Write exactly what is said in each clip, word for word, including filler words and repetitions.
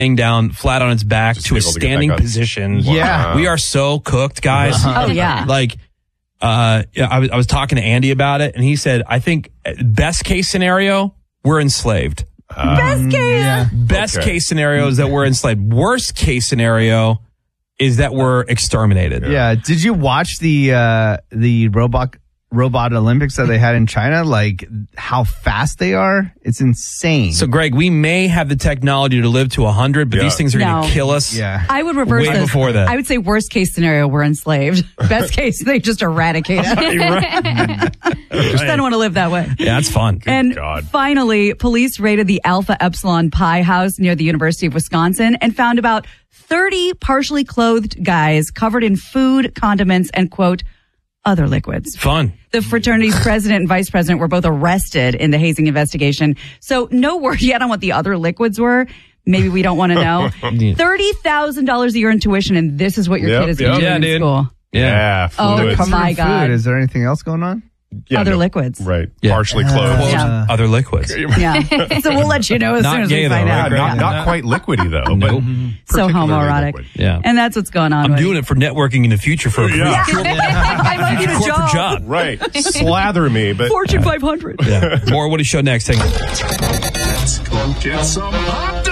laying down flat on its back Just to a able to get standing back up. position. Yeah. We are so cooked, guys. Oh, yeah. Like, uh, yeah, I was, I was talking to Andy about it, and he said, I think best case scenario, we're enslaved. Uh, Best case. Yeah. Best Okay. case scenario is that we're enslaved. Worst case scenario is that we're exterminated. Yeah. Did you watch the uh, the robot robot Olympics that they had in China? Like how fast they are? It's insane. So, Greg, we may have the technology to live to one hundred, but Yeah. these things are going No. to kill us. yeah. I would reverse Way this. before that. I would say worst case scenario, we're enslaved. Best case, they just eradicate us. Just don't want to live that way. Yeah, that's fun. And God. finally, police raided the Alpha Epsilon Pi house near the University of Wisconsin and found about thirty partially clothed guys covered in food, condiments, and, quote, other liquids. Fun. The fraternity's president and vice president were both arrested in the hazing investigation. So no word yet on what the other liquids were. Maybe we don't want to know. thirty thousand dollars a year in tuition, and this is what your Yep, kid is yep. doing Yeah, in dude. school. Yeah. Yeah. Oh, fluids. come my Food. God. Is there anything else going on? Yeah, Other no. liquids. Right. Yeah. Partially Quote, clothed. Yeah. other liquids. Yeah. So we'll let you know as Not soon as gay, we though, find right, out. Greg? Not, Yeah. not quite liquidy, though. Nope. But So particularly homoerotic. liquid. Yeah. And that's what's going on. I'm with doing it for networking in the future for a Yeah. career. I might need a corporate job. job. Right. Slather me, but Fortune five hundred. Yeah. More Woody Show next. Hang on. Let's go get some hot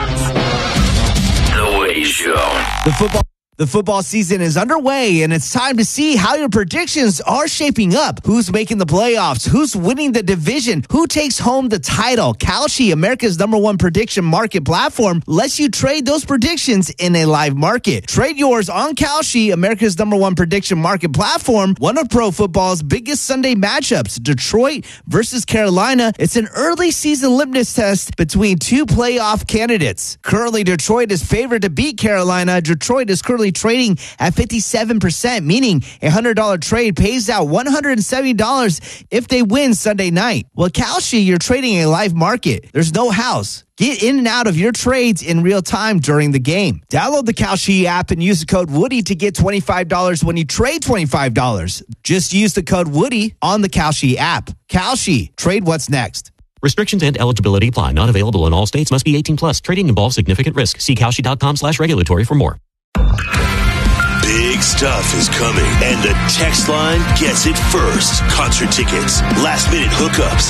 dogs. The Woody Show. The football the football season is underway, and it's time to see how your predictions are shaping up. Who's making the playoffs? Who's winning the division? Who takes home the title? Kalshi, America's number one prediction market platform, lets you trade those predictions in a live market. Trade yours on Kalshi, America's number one prediction market platform. One of pro football's biggest Sunday matchups, Detroit versus Carolina. It's an early season litmus test between two playoff candidates. Currently, Detroit is favored to beat Carolina. Detroit is currently trading at fifty-seven percent, meaning a one hundred dollars trade pays out one hundred seventy dollars if they win Sunday night. Well, Kalshi, you're trading a live market. There's no house. Get in and out of your trades in real time during the game. Download the Kalshi app and use the code Woody to get twenty-five dollars when you trade twenty-five dollars. Just use the code Woody on the Kalshi app. Kalshi, trade what's next. Restrictions and eligibility apply. Not available in all states. Must be eighteen plus. Trading involves significant risk. See Kalshi.com slash regulatory for more. Big stuff is coming, and the text line gets it first. Concert tickets, last minute hookups,